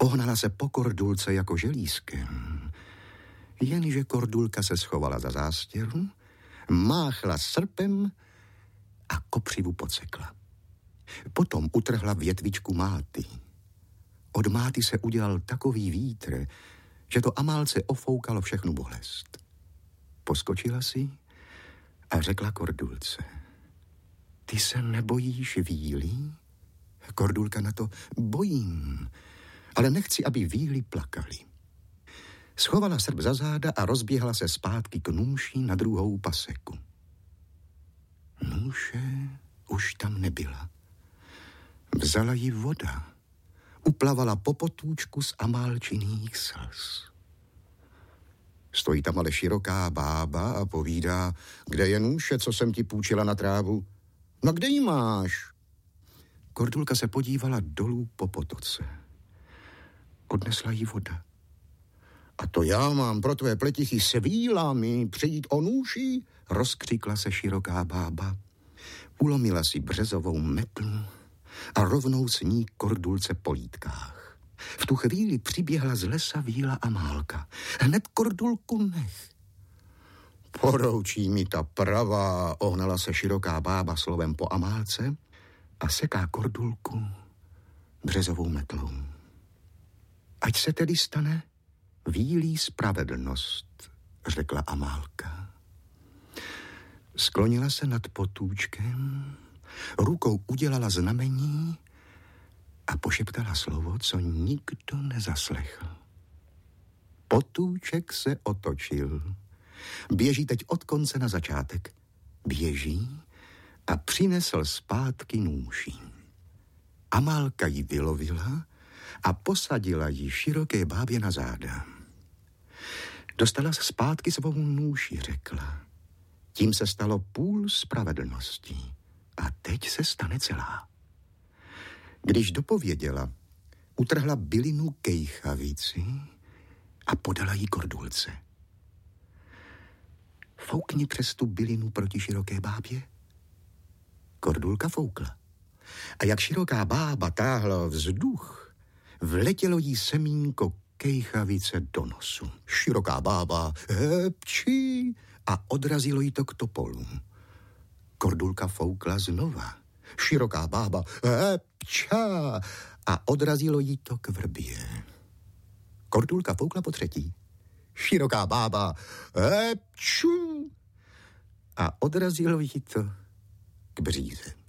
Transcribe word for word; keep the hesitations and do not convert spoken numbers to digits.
Pohnala se po Kordulce jako želízkem. Jenže Kordulka se schovala za zástěru, máchla srpem a kopřivu podsekla. Potom utrhla větvičku máty. Od máty se udělal takový vítr, že to Amálce ofoukalo všechnu bolest. Poskočila si a řekla Kordulce: Ty se nebojíš víly? Kordulka na to: Bojím, ale nechci, aby víly plakali. Schovala srp za záda a rozběhla se zpátky k nůši na druhou paseku. Nůše už tam nebyla. Vzala ji voda. Uplavala po potůčku z Amálčiných slz. Stojí tam ale široká bába a povídá: Kde je nůše, co jsem ti půjčila na trávu? No kde ji máš? Kordulka se podívala dolů po potoce. Odnesla jí voda. A to já mám pro tvé pletichy s vílami přijít o nůši? Rozkřikla se široká bába. Ulomila si březovou metlu a rovnou s ní Kordulce po lítkách. V tu chvíli přiběhla z lesa víla Amálka. Hned Kordulku nech. Poroučí mi ta pravá, ohnala se široká bába slovem po Amálce a seká Kordulku březovou metlou. Ať se tedy stane vílí spravedlnost, řekla Amálka. Sklonila se nad potůčkem, rukou udělala znamení a pošeptala slovo, co nikdo nezaslechl. Potůček se otočil. Běží teď od konce na začátek. Běží a přinesl zpátky nůši. Amálka ji vylovila a posadila ji široké bábě na záda. Dostala se zpátky svou nůši, řekla. Tím se stalo půl spravedlnosti a teď se stane celá. Když dopověděla, utrhla bylinu kejchavici a podala jí Kordulce. Foukni přes tu bylinu proti široké bábě. Kordulka foukla. A jak široká bába táhla vzduch, vletělo jí semínko kejchavice do nosu. Široká bába hepčí a odrazilo jí to k topolu. Kordulka foukla znova. Široká bába hepčá a odrazilo jí to k vrbě. Kordulka foukla po třetí. Široká bába hepčů a odrazilo jí to k bříze.